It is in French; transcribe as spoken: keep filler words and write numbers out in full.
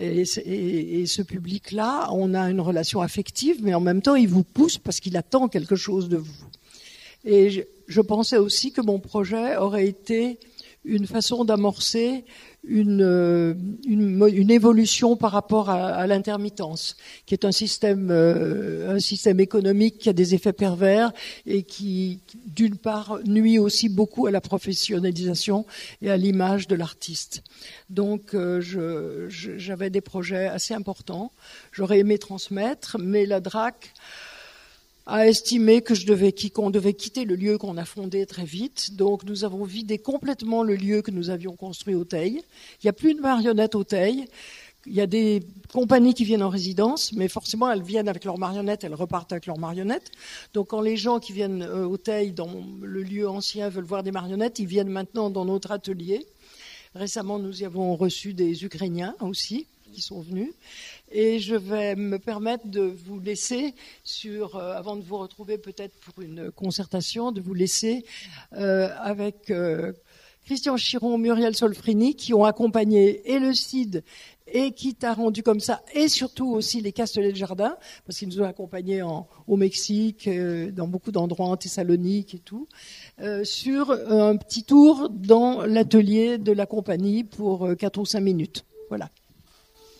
Et, et, et ce public-là, on a une relation affective, mais en même temps, il vous pousse parce qu'il attend quelque chose de vous. Et je, je pensais aussi que mon projet aurait été une façon d'amorcer une, une, une évolution par rapport à, à l'intermittence, qui est un système, euh, un système économique qui a des effets pervers et qui, d'une part, nuit aussi beaucoup à la professionnalisation et à l'image de l'artiste. Donc, euh, je, je, j'avais des projets assez importants. J'aurais aimé transmettre, mais la D R A C a estimé que je devais, qu'on devait quitter le lieu qu'on a fondé très vite. Donc, nous avons vidé complètement le lieu que nous avions construit au Teil. Il n'y a plus de marionnettes au Teil. Il y a des compagnies qui viennent en résidence, mais forcément, elles viennent avec leurs marionnettes, elles repartent avec leurs marionnettes. Donc, quand les gens qui viennent au Teil, dans le lieu ancien, veulent voir des marionnettes, ils viennent maintenant dans notre atelier. Récemment, nous y avons reçu des Ukrainiens aussi, qui sont venus. Et je vais me permettre de vous laisser sur, euh, avant de vous retrouver peut-être pour une concertation, de vous laisser euh, avec euh, Christian Chiron, Muriel Solfrini, qui ont accompagné et le C I D et qui t'a rendu comme ça, et surtout aussi les Castellets de Jardin, parce qu'ils nous ont accompagnés en, au Mexique, euh, dans beaucoup d'endroits, en Thessalonique et tout, euh, sur un petit tour dans l'atelier de la compagnie pour euh, quatre ou cinq minutes. Voilà.